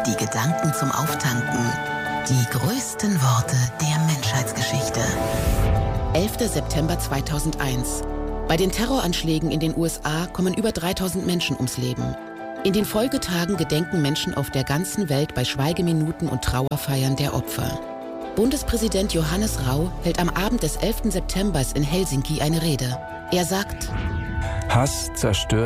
die Gedanken zum Auftanken. Die größten Worte der Menschheitsgeschichte. 11. September 2001. Bei den Terroranschlägen in den USA kommen über 3000 Menschen ums Leben. In den Folgetagen gedenken Menschen auf der ganzen Welt bei Schweigeminuten und Trauerfeiern der Opfer. Bundespräsident Johannes Rau hält am Abend des 11. September in Helsinki eine Rede. Er sagt: Hass zerstört